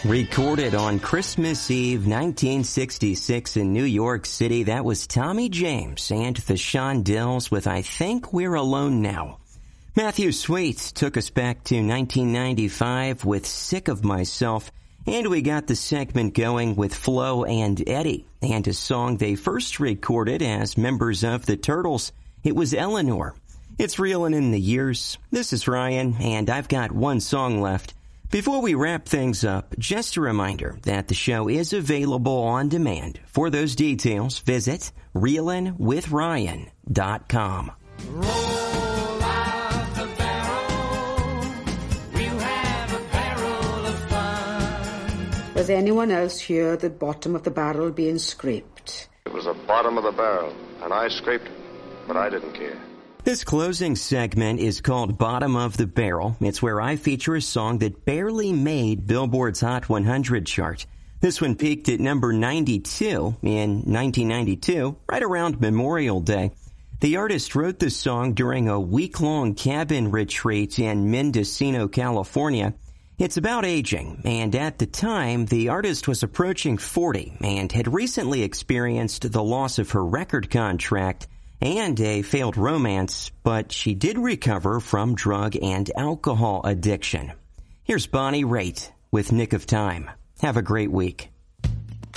Recorded on Christmas Eve 1966 in New York City, that was Tommy James and the Shondells with I Think We're Alone Now. Matthew Sweet took us back to 1995 with Sick of Myself, and we got the segment going with Flo and Eddie, and a song they first recorded as members of the Turtles. It was Eleanor. It's reeling in the years. This is Ryan, and I've got one song left. Before we wrap things up, just a reminder that the show is available on demand. For those details, visit reelinwithryan.com. Roll out the barrel, we'll have a barrel of fun. Does anyone else hear the bottom of the barrel being scraped? It was the bottom of the barrel, and I scraped it, but I didn't care. This closing segment is called Bottom of the Barrel. It's where I feature a song that barely made Billboard's Hot 100 chart. This one peaked at number 92 in 1992, right around Memorial Day. The artist wrote the song during a week-long cabin retreat in Mendocino, California. It's about aging, and at the time, the artist was approaching 40 and had recently experienced the loss of her record contract and a failed romance, but she did recover from drug and alcohol addiction. Here's Bonnie Raitt with Nick of Time. Have a great week.